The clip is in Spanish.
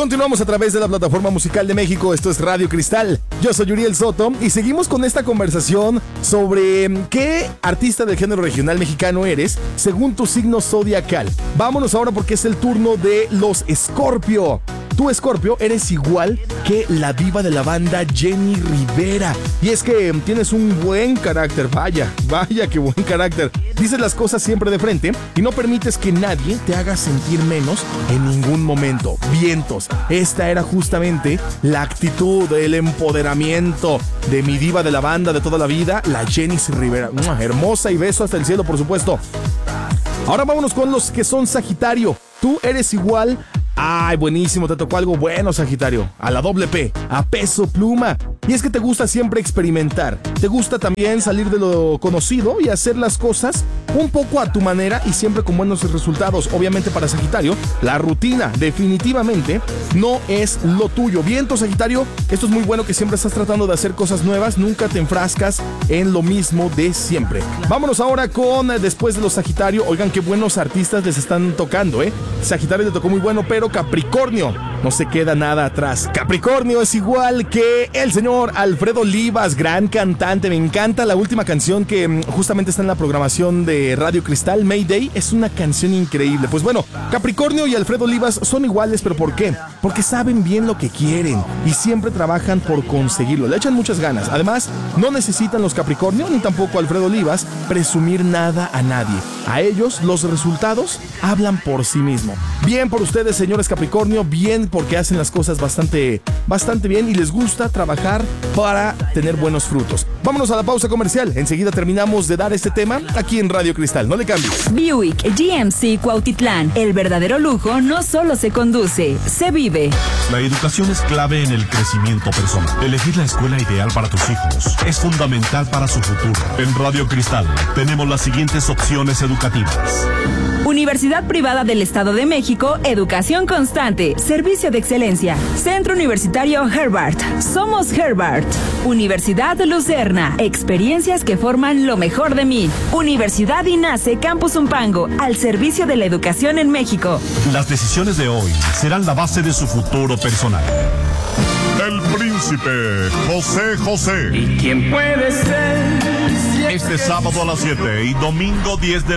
Continuamos a través de la plataforma musical de México. Esto es Radio Cristal. Yo soy Uriel Soto y seguimos con esta conversación sobre qué artista del género regional mexicano eres según tu signo zodiacal. Vámonos ahora porque es el turno de los Scorpio. Tú, Scorpio, eres igual que la diva de la banda Jenny Rivera. Y es que tienes un buen carácter. Vaya que buen carácter. Dices las cosas siempre de frente y no permites que nadie te haga sentir menos en ningún momento. Vientos. Esta era justamente la actitud, el empoderamiento de mi diva de la banda de toda la vida, la Jenny Rivera. Hermosa y beso hasta el cielo, por supuesto. Ahora vámonos con los que son Sagitario. Tú eres igual. Ay, buenísimo, te tocó algo bueno, Sagitario. A la doble P, a peso pluma. Y es que te gusta siempre experimentar. Te gusta también salir de lo conocido y hacer las cosas un poco a tu manera y siempre con buenos resultados. Obviamente para Sagitario, la rutina definitivamente no es lo tuyo. Viento, Sagitario, esto es muy bueno, que siempre estás tratando de hacer cosas nuevas. Nunca te enfrascas en lo mismo de siempre. Vámonos ahora con, después de los Sagitario. Oigan, qué buenos artistas les están tocando, Sagitario le tocó muy bueno, pero Capricornio no se queda nada atrás. Capricornio es igual que el señor Alfredo Olivas, gran cantante. Me encanta la última canción que justamente está en la programación de Radio Cristal, Mayday. Es una canción increíble. Pues bueno, Capricornio y Alfredo Olivas son iguales, pero ¿por qué? Porque saben bien lo que quieren y siempre trabajan por conseguirlo. Le echan muchas ganas. Además, no necesitan los Capricornio, ni tampoco Alfredo Olivas, presumir nada a nadie. A ellos los resultados hablan por sí mismos. Bien por ustedes, señores Capricornio, bien porque hacen las cosas bastante bien y les gusta trabajar para tener buenos frutos. Vámonos a la pausa comercial. Enseguida terminamos de dar este tema aquí en Radio Cristal. No le cambies. Buick GMC Cuautitlán. El verdadero lujo no solo se conduce, se vive. La educación es clave en el crecimiento personal. Elegir la escuela ideal para tus hijos es fundamental para su futuro. En Radio Cristal tenemos las siguientes opciones educativas. Universidad Privada del Estado de México, educación constante, servicio de excelencia. Centro Universitario Herbart, somos Herbart. Universidad Lucerna, experiencias que forman lo mejor de mí. Universidad INACE Campus Umpango, al servicio de la educación en México. Las decisiones de hoy serán la base de su futuro personal. El príncipe José. ¿Y quién puede ser? Este sábado a las 7 y domingo 10 de